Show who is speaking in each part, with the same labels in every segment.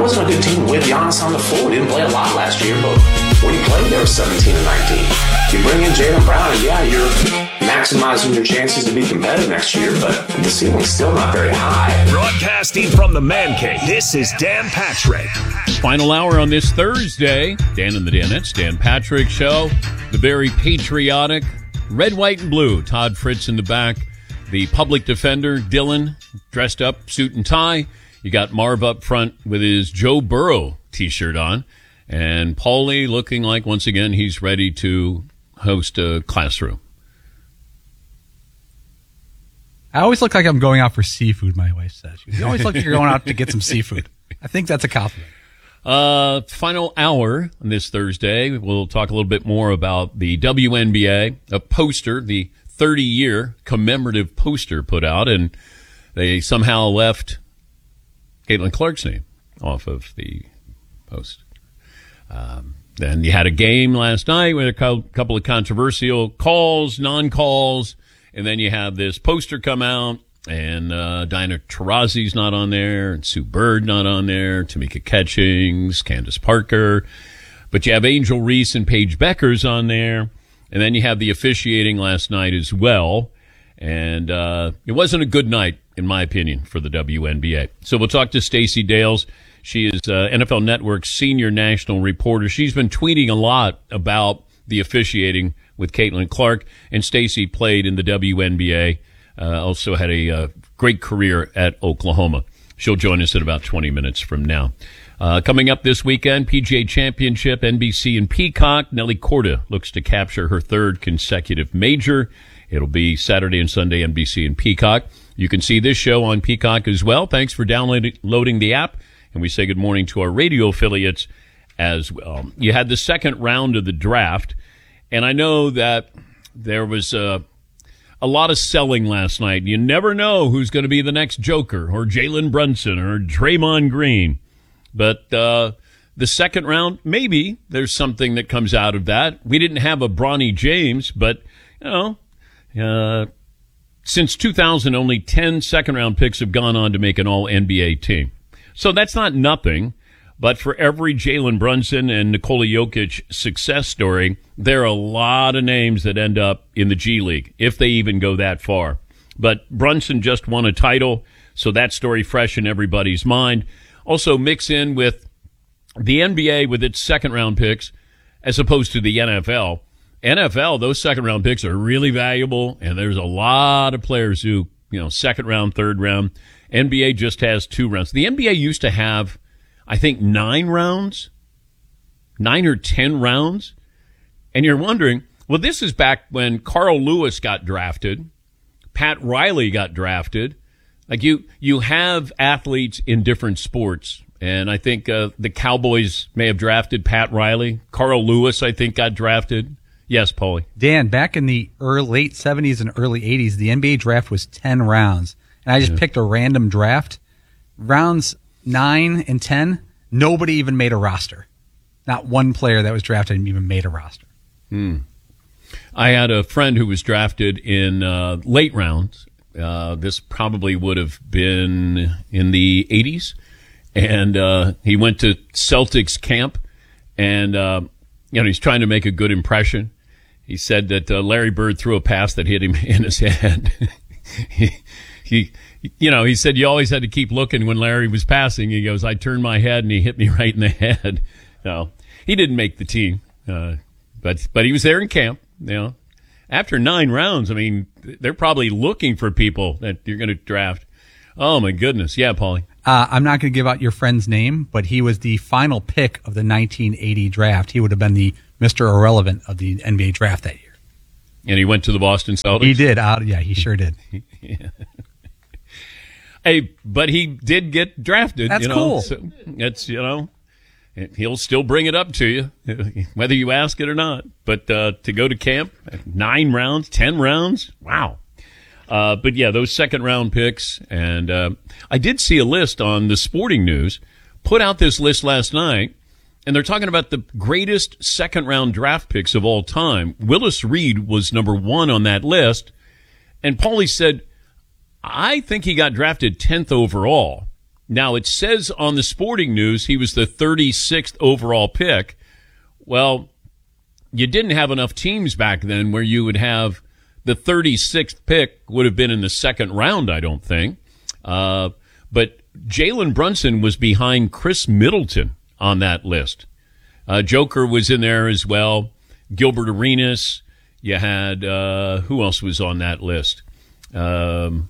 Speaker 1: wasn't a good team with Giannis on the floor. Didn't play a lot last year, but when he played, they were 17 and 19. You bring in Jaylen Brown, and yeah, you're maximizing your chances to be competitive next year, but the ceiling's still not very high.
Speaker 2: Broadcasting from the Man Cave, this is Dan Patrick.
Speaker 3: Final hour on this Thursday. Dan and the Danettes, Dan Patrick Show. The very patriotic red, white, and blue. Todd Fritz in the back. The public defender, Dylan, dressed up, suit and tie. You got Marv up front with his Joe Burrow T-shirt on. And Paulie looking like, once again, he's ready to host a classroom.
Speaker 4: I always look like I'm going out for seafood, my wife says. You always look like you're going out to get some seafood. I think that's a compliment.
Speaker 3: Final hour on this Thursday. We'll talk a little bit more about the WNBA, a poster, the 30-year commemorative poster put out, and they somehow left Caitlin Clark's name off of the post. Then you had a game last night with a couple of controversial calls, non-calls, and then you have this poster come out, and Diana Taurasi's not on there, and Sue Bird not on there, Tamika Catchings, Candace Parker, but you have Angel Reese and Paige Beckers on there, and then you have the officiating last night as well, and it wasn't a good night, in my opinion, for the WNBA. So we'll talk to Stacey Dales. She is NFL Network's senior national reporter. She's been tweeting a lot about the officiating with Caitlin Clark, and Stacey played in the WNBA, also had a great career at Oklahoma. She'll join us in about 20 minutes from now. Coming up this weekend, PGA Championship, NBC and Peacock. Nelly Korda looks to capture her third consecutive major. It'll be Saturday and Sunday, NBC and Peacock. You can see this show on Peacock as well. Thanks for downloading the app. And we say good morning to our radio affiliates as well. You had the second round of the draft, and I know that there was a lot of selling last night. You never know who's going to be the next Joker or Jalen Brunson or Draymond Green. But the second round, maybe there's something that comes out of that. We didn't have a Bronny James, but, since 2000, only 10 second-round picks have gone on to make an all-NBA team. So that's not nothing, but for every Jalen Brunson and Nikola Jokic success story, there are a lot of names that end up in the G League, if they even go that far. But Brunson just won a title, so that story fresh in everybody's mind. Also mix in with the NBA with its second-round picks as opposed to the NFL. NFL, those second-round picks are really valuable, and there's a lot of players who, second round, third round. NBA just has 2 rounds. The NBA used to have, I think, 9 rounds, 9 or 10 rounds. And you're wondering, well, this is back when Carl Lewis got drafted, Pat Riley got drafted. Like you have athletes in different sports. And I think the Cowboys may have drafted Pat Riley. Carl Lewis, I think, got drafted. Yes, Paulie.
Speaker 4: Dan, back in the late 70s and early 80s, the NBA draft was 10 rounds. And I just picked a random draft. Rounds 9 and 10, nobody even made a roster. Not one player that was drafted even made a roster.
Speaker 3: I had a friend who was drafted in late rounds. This probably would have been in the 80s. And he went to Celtics camp. And, he's trying to make a good impression. He said that Larry Bird threw a pass that hit him in his head. He said you always had to keep looking when Larry was passing. He goes, I turned my head and he hit me right in the head. No, he didn't make the team, but he was there in camp. After 9 rounds, I mean, they're probably looking for people that you're going to draft. Oh my goodness, yeah, Paulie.
Speaker 4: I'm not going to give out your friend's name, but he was the final pick of the 1980 draft. He would have been the Mr. Irrelevant of the NBA draft that year.
Speaker 3: And he went to the Boston Celtics?
Speaker 4: He did. Yeah, he sure did.
Speaker 3: Yeah. Hey, but he did get drafted.
Speaker 4: That's cool.
Speaker 3: So it's, he'll still bring it up to you, whether you ask it or not. But to go to camp, 9 rounds, 10 rounds, wow. But yeah, those second round picks. And I did see a list on the Sporting News, put out this list last night, and they're talking about the greatest second round draft picks of all time. Willis Reed was number 1 on that list. And Paulie said, I think he got drafted 10th overall. Now, it says on the Sporting News he was the 36th overall pick. Well, you didn't have enough teams back then where you would have the 36th pick would have been in the second round, I don't think. But Jalen Brunson was behind Chris Middleton on that list. Joker was in there as well. Gilbert Arenas. You had, who else was on that list? Let's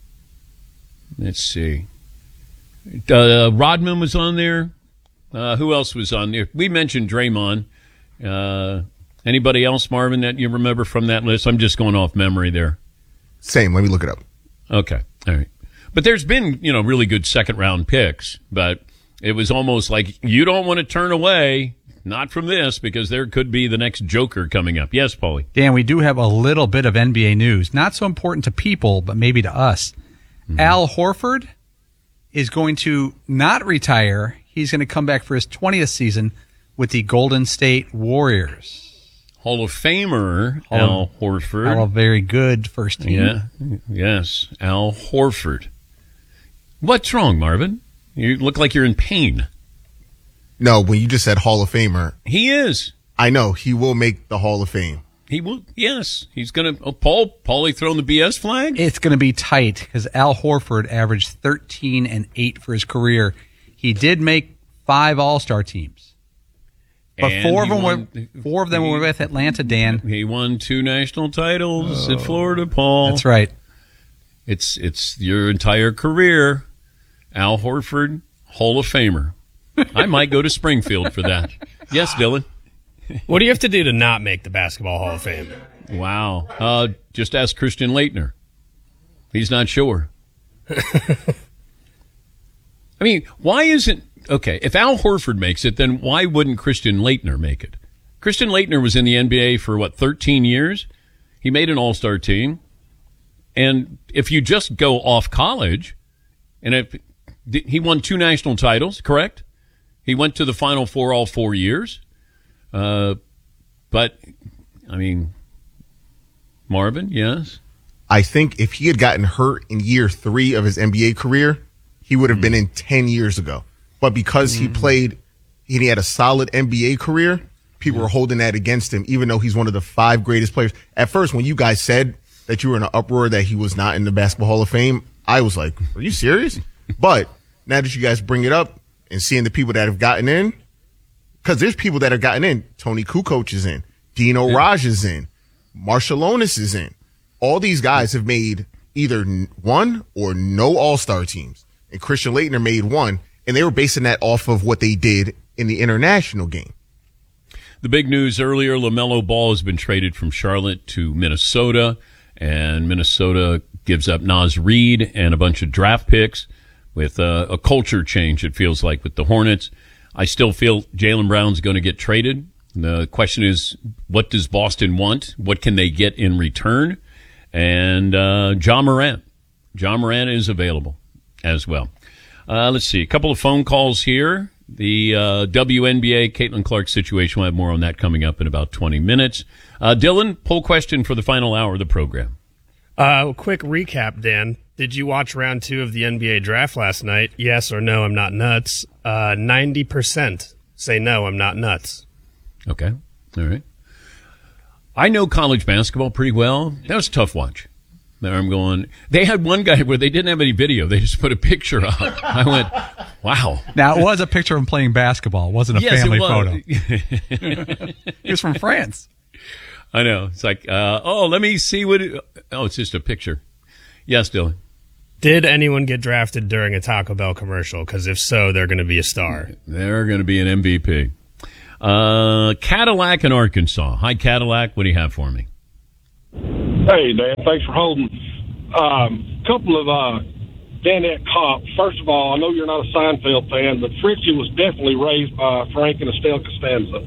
Speaker 3: see. Rodman was on there. Who else was on there? We mentioned Draymond. Anybody else, Marvin, that you remember from that list? I'm just going off memory there.
Speaker 5: Same. Let me look it up.
Speaker 3: Okay. All right. But there's been, really good second-round picks, but it was almost like you don't want to turn away, not from this, because there could be the next Joker coming up. Yes, Paulie?
Speaker 4: Dan, we do have a little bit of NBA news. Not so important to people, but maybe to us. Mm-hmm. Al Horford is going to not retire. He's going to come back for his 20th season with the Golden State Warriors.
Speaker 3: Hall of Famer Al Horford.
Speaker 4: A very good first team.
Speaker 3: Yeah, yes, Al Horford. What's wrong, Marvin? You look like you're in pain.
Speaker 5: No, when you just said Hall of Famer.
Speaker 3: He is.
Speaker 5: I know. He will make the Hall of Fame.
Speaker 3: He will, yes. He's going to. Oh, Paulie throwing the BS flag?
Speaker 4: It's going to be tight because Al Horford averaged 13 and 8 for his career. He did make 5 All-Star teams. But four of them were with Atlanta, Dan.
Speaker 3: He won 2 national titles at Florida, Paul.
Speaker 4: That's right.
Speaker 3: It's your entire career. Al Horford, Hall of Famer. I might go to Springfield for that. Yes, Dylan.
Speaker 6: What do you have to do to not make the Basketball Hall of Fame?
Speaker 3: Wow. Just ask Christian Laettner. He's not sure. I mean, why isn't... Okay, if Al Horford makes it, then why wouldn't Christian Laettner make it? Christian Laettner was in the NBA for, 13 years? He made an all-star team. And if you just go off college, and he won 2 national titles, correct? He went to the Final Four all 4 years. But, I mean, Marvin, yes?
Speaker 5: I think if he had gotten hurt in year 3 of his NBA career, he would have been in 10 years ago. But because he played, he had a solid NBA career, people were holding that against him, even though he's one of the 5 greatest players. At first, when you guys said that you were in an uproar that he was not in the Basketball Hall of Fame, I was like, are you serious? But now that you guys bring it up and seeing the people that have gotten in, because there's people that have gotten in. Tony Kukoc is in. Dino Raj is in. Marshallonis is in. All these guys have made either one or no all-star teams. And Christian Laettner made one. And they were basing that off of what they did in the international game.
Speaker 3: The big news earlier, LaMelo Ball has been traded from Charlotte to Minnesota, and Minnesota gives up Naz Reid and a bunch of draft picks with a culture change, it feels like, with the Hornets. I still feel Jaylen Brown's going to get traded. The question is, what does Boston want? What can they get in return? And Ja Morant. Ja Morant is available as well. Let's see. A couple of phone calls here. The WNBA Caitlin Clark situation. We'll have more on that coming up in about 20 minutes. Dylan, poll question for the final hour of the program.
Speaker 6: Quick recap, Dan. Did you watch round 2 of the NBA draft last night? Yes or no, I'm not nuts. 90% say no, I'm not nuts.
Speaker 3: Okay. All right. I know college basketball pretty well. That was a tough watch. There I'm going. They had one guy where they didn't have any video. They just put a picture up. I went, wow.
Speaker 4: Now, it was a picture of him playing basketball. It wasn't a family photo. He was from France.
Speaker 3: I know. It's like, let me see it's just a picture. Yes, Dylan.
Speaker 6: Did anyone get drafted during a Taco Bell commercial? Because if so, they're going to be a star.
Speaker 3: They're going to be an MVP. Cadillac in Arkansas. Hi, Cadillac. What do you have for me?
Speaker 7: Hey, Dan. Thanks for holding. Couple of Danette Kopp. First of all, I know you're not a Seinfeld fan, but Fritzy was definitely raised by Frank and Estelle Costanza.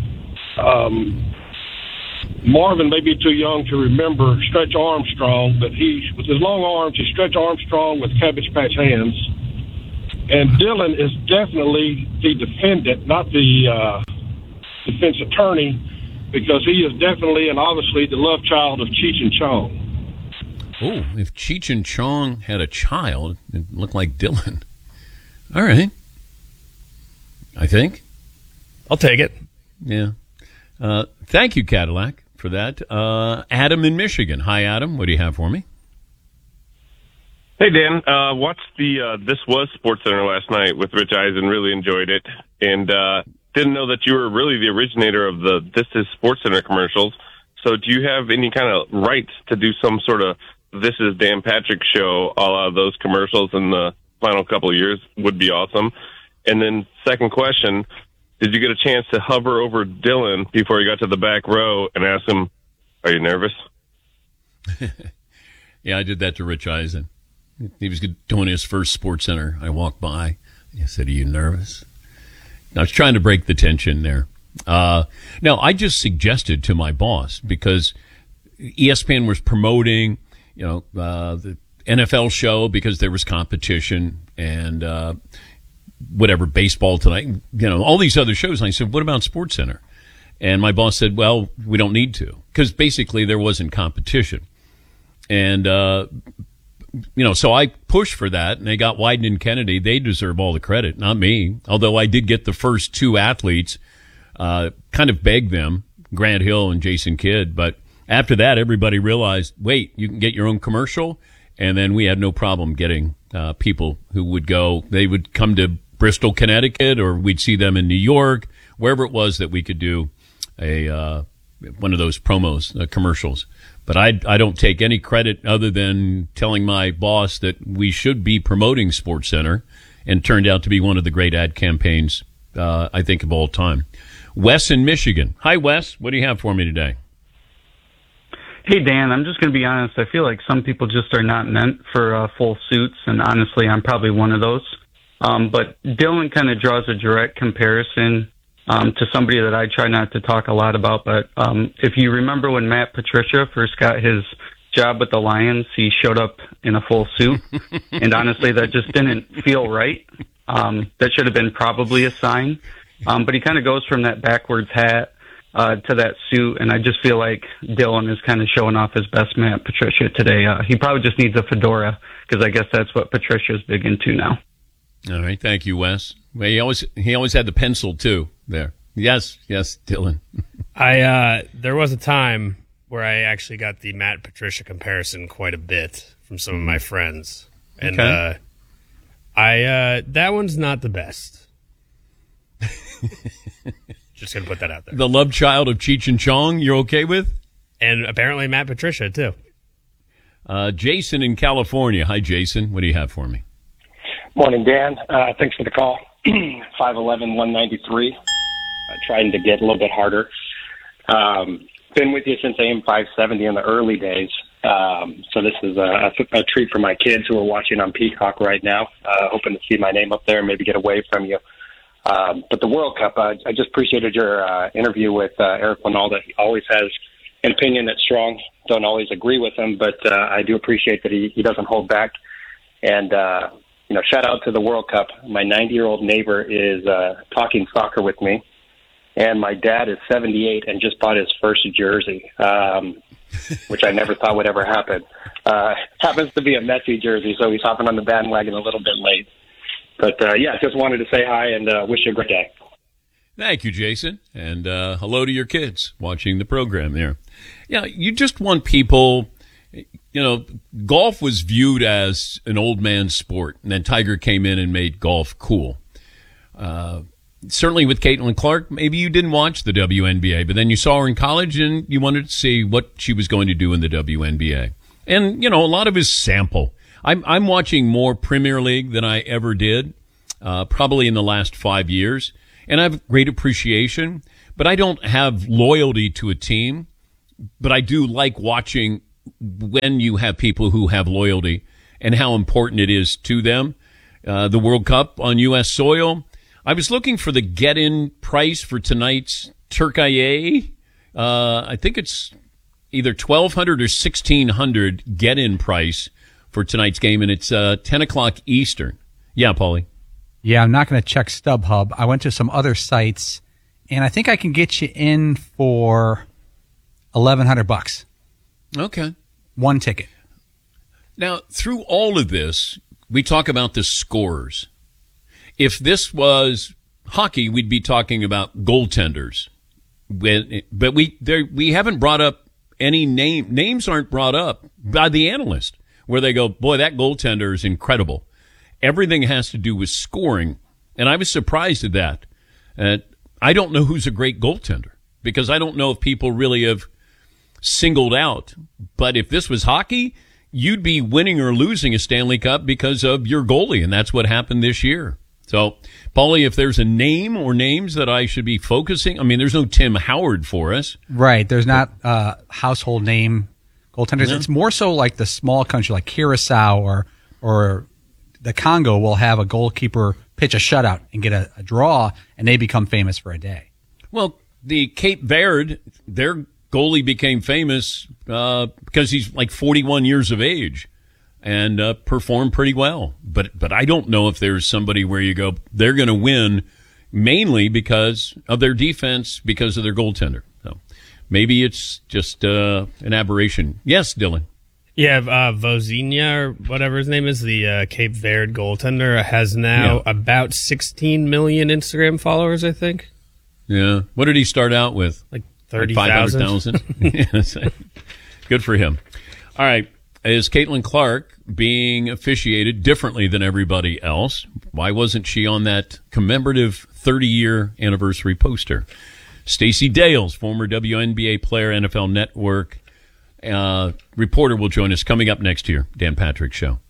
Speaker 7: Marvin may be too young to remember Stretch Armstrong, but with his long arms, he Stretch Armstrong with Cabbage Patch hands. And Dylan is definitely the defendant, not the defense attorney, because he is definitely and obviously the love child of Cheech and Chong.
Speaker 3: Oh, if Cheech and Chong had a child, it looked like Dylan. All right. I think.
Speaker 6: I'll take it.
Speaker 3: Yeah. Thank you, Cadillac, for that. Adam in Michigan. Hi, Adam. What do you have for me?
Speaker 8: Hey, Dan. Watched the This Was SportsCenter last night with Rich Eisen. Really enjoyed it. And didn't know that you were really the originator of the This Is SportsCenter commercials. So do you have any kind of rights to do some sort of This Is Dan Patrick show, a la those commercials in the final couple of years? Would be awesome. And then second question, did you get a chance to hover over Dylan before he got to the back row and ask him, are you nervous?
Speaker 3: Yeah, I did that to Rich Eisen. He was doing his first SportsCenter. I walked by. I said, are you nervous? I was trying to break the tension there. No, I just suggested to my boss, because ESPN was promoting, the NFL show because there was competition and whatever, baseball tonight, all these other shows. And I said, what about SportsCenter? And my boss said, well, we don't need to, because basically there wasn't competition. And, so I pushed for that, and they got Wyden and Kennedy. They deserve all the credit, not me. Although I did get the first two athletes, kind of begged them, Grant Hill and Jason Kidd. But after that, everybody realized, wait, you can get your own commercial. And then we had no problem getting people who would go. They would come to Bristol, Connecticut, or we'd see them in New York, wherever it was that we could do one of those promos, commercials. But I don't take any credit other than telling my boss that we should be promoting SportsCenter, and turned out to be one of the great ad campaigns, I think, of all time. Wes in Michigan. Hi, Wes. What do you have for me today?
Speaker 9: Hey, Dan, I'm just going to be honest. I feel like some people just are not meant for full suits, and honestly, I'm probably one of those. But Dylan kind of draws a direct comparison to somebody that I try not to talk a lot about. But if you remember when Matt Patricia first got his job with the Lions, he showed up in a full suit. And honestly, that just didn't feel right. That should have been probably a sign. But he kind of goes from that backwards hat to that suit, and I just feel like Dylan is kind of showing off his best Matt Patricia today. He probably just needs a fedora, because I guess that's what Patricia's big into now.
Speaker 3: All right, thank you, Wes. Well, he always had the pencil too. There, yes, Dylan.
Speaker 6: There was a time where I actually got the Matt Patricia comparison quite a bit from some of my friends, and
Speaker 3: Okay.
Speaker 6: That one's not the best. Just gonna put that out there.
Speaker 3: The love child of Cheech and Chong, you're okay with?
Speaker 6: And apparently Matt Patricia too.
Speaker 3: Jason in California. Hi, Jason. What do you have for me?
Speaker 10: Morning, Dan. Thanks for the call. 5'11", 193. Trying to get a little bit harder. Been with you since AM 570 in the early days. So this is a treat for my kids who are watching on Peacock right now. Hoping to see my name up there and maybe get away from you. But the World Cup, I just appreciated your interview with Eric Winalda. He always has an opinion that's strong. Don't always agree with him, but I do appreciate that he doesn't hold back. And, shout out to the World Cup. My 90-year-old neighbor is talking soccer with me, and my dad is 78 and just bought his first jersey, which I never thought would ever happen. Happens to be a Messi jersey, so he's hopping on the bandwagon a little bit late. But, just wanted to say hi and wish you a great day.
Speaker 3: Thank you, Jason. And hello to your kids watching the program there. Yeah, you just want people, golf was viewed as an old man's sport, and then Tiger came in and made golf cool. Certainly with Caitlin Clark, maybe you didn't watch the WNBA, but then you saw her in college and you wanted to see what she was going to do in the WNBA. And, a lot of his sample. I'm watching more Premier League than I ever did, probably in the last 5 years. And I have great appreciation, but I don't have loyalty to a team. But I do like watching when you have people who have loyalty and how important it is to them. The World Cup on U.S. soil. I was looking for the get-in price for tonight's Türkiye. I think it's either $1,200 or $1,600 get-in price for tonight's game, and it's 10 o'clock Eastern. Yeah, Paulie.
Speaker 4: Yeah, I'm not going to check StubHub. I went to some other sites, and I think I can get you in for $1,100.
Speaker 3: Okay.
Speaker 4: One ticket.
Speaker 3: Now, through all of this, we talk about the scores. if this was hockey, we'd be talking about goaltenders. But we haven't brought up any names aren't brought up by the analyst where they go, boy, that goaltender is incredible. Everything has to do with scoring. And I was surprised at that. I don't know who's a great goaltender because I don't know if people really have singled out. But if this was hockey, you'd be winning or losing a Stanley Cup because of your goalie. And that's what happened this year. So, Paulie, if there's a name or names that I should be focusing, I mean, there's no Tim Howard for us.
Speaker 4: Right. There's not household name goaltenders. No. It's more so like the small country like Curacao or the Congo will have a goalkeeper pitch a shutout and get a draw, and they become famous for a day.
Speaker 3: Well, the Cape Verde, their goalie became famous because he's like 41 years of age. And perform pretty well. But I don't know if there's somebody where you go, they're going to win mainly because of their defense, because of their goaltender. So maybe it's just an aberration. Yes, Dylan.
Speaker 6: Yeah, Vozinha, or whatever his name is, the Cape Verde goaltender, has now about 16 million Instagram followers, I think.
Speaker 3: Yeah. What did he start out with?
Speaker 6: Like 30,000.
Speaker 3: 500,000. Good for him. All right. Is Caitlin Clark being officiated differently than everybody else? Why wasn't she on that commemorative 30-year anniversary poster? Stacey Dales, former WNBA player, NFL Network reporter, will join us coming up next year. Dan Patrick Show.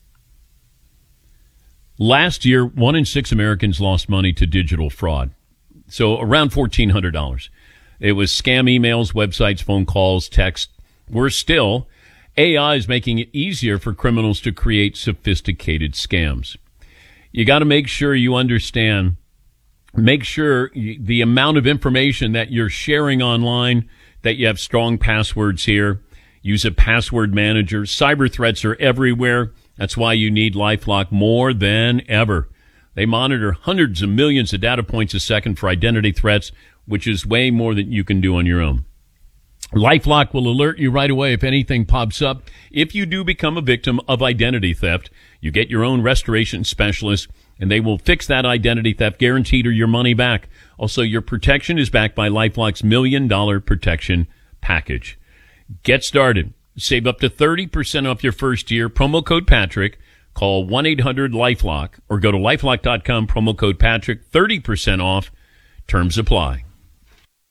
Speaker 3: Last year, 1 in 6 Americans lost money to digital fraud. So around $1,400. It was scam emails, websites, phone calls, text. Worse still, AI is making it easier for criminals to create sophisticated scams. You got to make sure you understand, make sure the amount of information that you're sharing online, that you have strong passwords here. Use a password manager. Cyber threats are everywhere. That's why you need LifeLock more than ever. They monitor hundreds of millions of data points a second for identity threats, which is way more than you can do on your own. LifeLock will alert you right away if anything pops up. If you do become a victim of identity theft, you get your own restoration specialist, and they will fix that identity theft guaranteed or your money back. Also, your protection is backed by LifeLock's $1 million protection package. Get started. Save up to 30% off your first year. Promo code Patrick. Call 1-800-LifeLock or go to LifeLock.com. Promo code Patrick. 30% off. Terms apply.